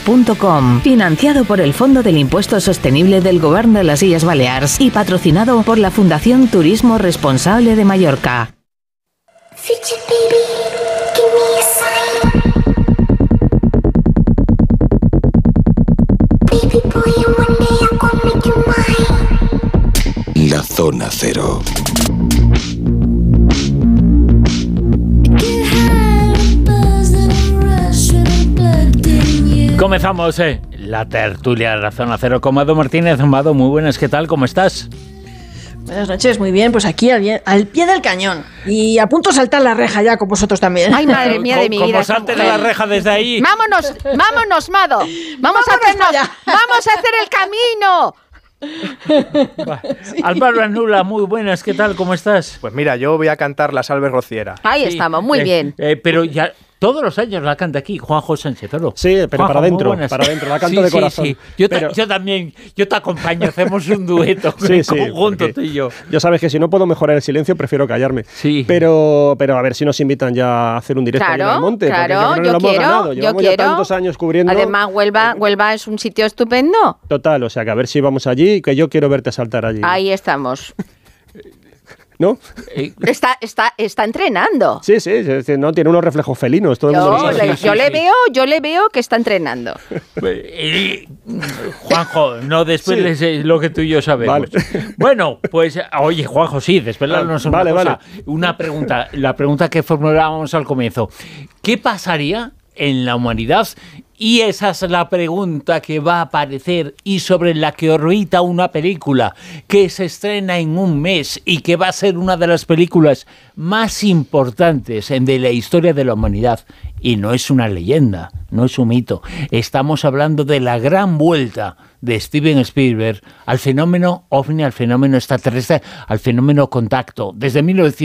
turismo.com. Financiado por el Fondo del Impuesto Sostenible del Govern de les Illes Balears y patrocinado por la Fundación Turismo Responsable de Mallorca. Future baby, give me a sign. Baby boy, and one day I'm gonna make you mine. La Zona Cero. Comenzamos la tertulia de la Zona Cero con Mado Martínez. Mado, muy buenas, ¿qué tal? ¿Cómo estás? Buenas noches, muy bien, pues aquí al pie del cañón. Y a punto de saltar la reja ya con vosotros también. Ay, madre mía de mi vida. Como salten la reja desde ahí. Vámonos, Mado. Vamos a hacer el camino. Sí. Álvaro Anula, muy buenas, ¿qué tal? ¿Cómo estás? Pues mira, yo voy a cantar la Salve Rociera. Ahí estamos, muy bien. Pero ya todos los años la canta aquí Juanjo Sánchez Oro. Sí, pero Juanjo, para adentro, la canto de corazón. Sí. Yo también, yo te acompaño, hacemos un dueto conjunto tú y yo. Ya sabes que si no puedo mejorar el silencio, prefiero callarme. Sí. Pero a ver si nos invitan ya a hacer un directo en el monte. Claro, yo quiero. Ya tantos años cubriendo. Además, Huelva es un sitio estupendo. Total, o sea que a ver si vamos allí, que yo quiero verte saltar allí. Ahí estamos. ¿No? Está entrenando. Sí, no tiene unos reflejos felinos. Todo el mundo lo sabe. Yo le veo que está entrenando. Juanjo, no desveles lo que tú y yo sabemos. Vale. Bueno, pues, oye, Juanjo, sí, desvelarnos una cosa. Vale. Una pregunta, la pregunta que formulábamos al comienzo. ¿Qué pasaría en la humanidad? Y esa es la pregunta que va a aparecer y sobre la que orbita una película que se estrena en un mes y que va a ser una de las películas más importantes de la historia de la humanidad. Y no es una leyenda, no es un mito. Estamos hablando de la gran vuelta de Steven Spielberg al fenómeno ovni, al fenómeno extraterrestre, al fenómeno contacto. Desde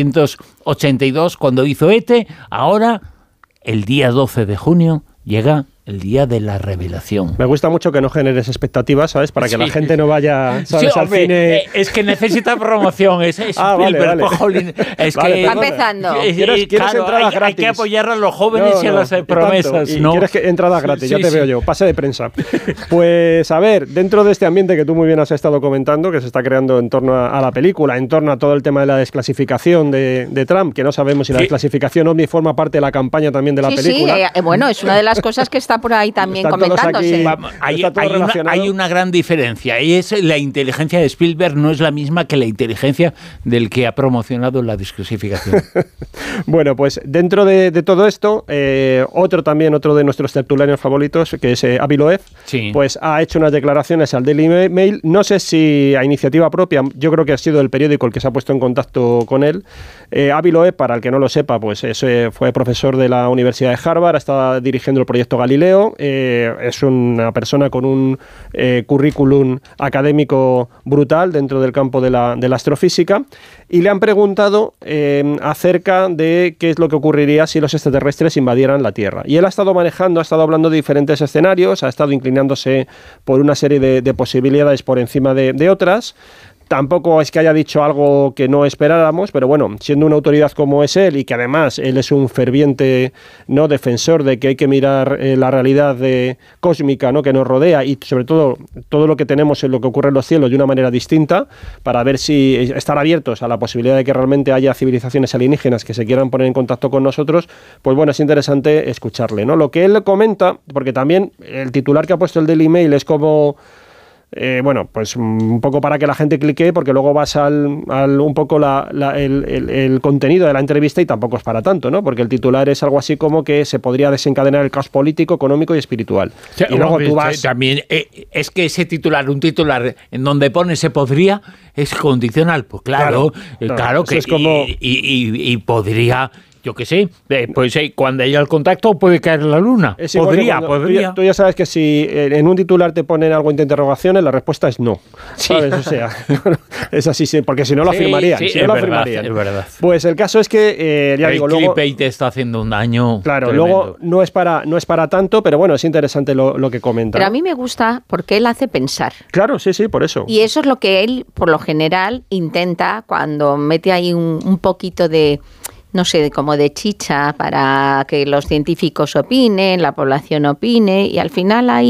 1982, cuando hizo ET, ahora, el día 12 de junio, llega el día de la revelación. Me gusta mucho que no generes expectativas, ¿sabes? Para que la gente no vaya, ¿sabes? Al cine. Es que necesita promoción. Es Spielberg, vale. Es que está empezando. ¿Quieres entradas gratis? Hay que apoyar a los jóvenes y a las promesas. ¿No? ¿Quieres entradas gratis? Ya te veo yo. Pase de prensa. Pues, a ver, dentro de este ambiente que tú muy bien has estado comentando, que se está creando en torno a la película, en torno a todo el tema de la desclasificación de Trump, que no sabemos si la desclasificación ovni forma parte de la campaña también de la película. Sí, bueno, es una de las cosas que está por ahí también comentándose. Hay una gran diferencia, y es la inteligencia de Spielberg no es la misma que la inteligencia del que ha promocionado la desclasificación. Bueno, pues dentro de todo esto, otro de nuestros tertulianos favoritos, que es Avi Loeb, pues ha hecho unas declaraciones al Daily Mail, no sé si a iniciativa propia, yo creo que ha sido el periódico el que se ha puesto en contacto con él. Avi Loeb, para el que no lo sepa, pues fue profesor de la Universidad de Harvard, está dirigiendo el proyecto Galileo, es una persona con un currículum académico brutal dentro del campo de la astrofísica, y le han preguntado acerca de qué es lo que ocurriría si los extraterrestres invadieran la Tierra. Y él ha estado hablando de diferentes escenarios, ha estado inclinándose por una serie de posibilidades por encima de otras. Tampoco es que haya dicho algo que no esperáramos, pero bueno, siendo una autoridad como es él y que además él es un ferviente defensor de que hay que mirar la realidad cósmica, ¿no?, que nos rodea, y sobre todo lo que tenemos en lo que ocurre en los cielos de una manera distinta, para ver si estar abiertos a la posibilidad de que realmente haya civilizaciones alienígenas que se quieran poner en contacto con nosotros, pues bueno, es interesante escucharle, ¿no? Lo que él comenta, porque también el titular que ha puesto el Daily Mail es como... bueno, pues un poco para que la gente clique, porque luego vas al un poco el contenido de la entrevista y tampoco es para tanto, ¿no? Porque el titular es algo así como que se podría desencadenar el caos político, económico y espiritual. O sea, y luego tú vas... También es que ese titular, un titular en donde pone se podría, es condicional. Pues claro que es como... y podría... Yo qué sé, pues cuando haya el contacto puede caer la luna. Podría. Tú ya sabes que si en un titular te ponen algo entre interrogaciones, la respuesta es no. ¿Sabes? O sea, es así, sí, porque si no lo afirmarían. Sí, si no lo afirmarían. Es verdad. Pues el caso es que, ya digo, luego... El clickbait te está haciendo un daño. Claro, tremendo. Luego no es para tanto, pero bueno, es interesante lo que comenta. Pero a mí me gusta porque él hace pensar. Claro, sí, por eso. Y eso es lo que él, por lo general, intenta cuando mete ahí un poquito de... no sé, como de chicha para que los científicos opinen, la población opine, y al final hay